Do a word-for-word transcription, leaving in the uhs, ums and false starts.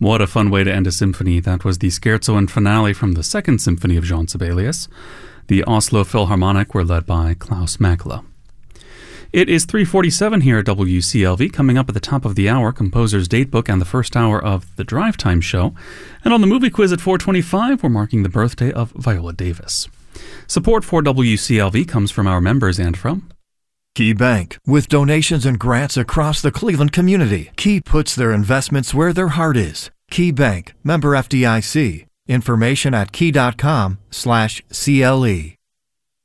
What a fun way to end a symphony. That was the scherzo and finale from the Second Symphony of Jean Sibelius. The Oslo Philharmonic were led by Klaus Mäkelä. It is three forty-seven here at W C L V. Coming up at the top of the hour, Composer's Datebook and the first hour of the Drive Time Show. And on the movie quiz at four twenty-five, we're marking the birthday of Viola Davis. Support for W C L V comes from our members and from Key Bank. With donations and grants across the Cleveland community, Key puts their investments where their heart is. Key Bank, member F D I C. Information at key dot com slash C L E.